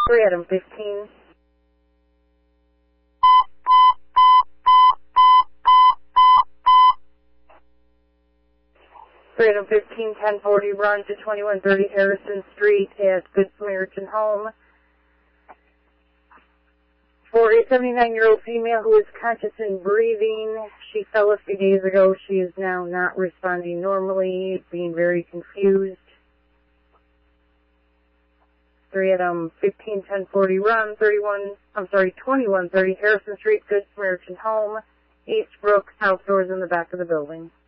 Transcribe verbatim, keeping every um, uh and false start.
three Adam fifteen. three Adam fifteen, ten forty, run to twenty-one thirty Harrison Street at Good Samaritan Home. For a seventy-nine-year-old female who is conscious and breathing, she fell a few days ago. She is now not responding normally, being very confused. three Adam fifteen, ten forty, run, thirty-one, I'm sorry, twenty-one thirty Harrison Street, Good Samaritan Home, East Brook, outdoors in the back of the building.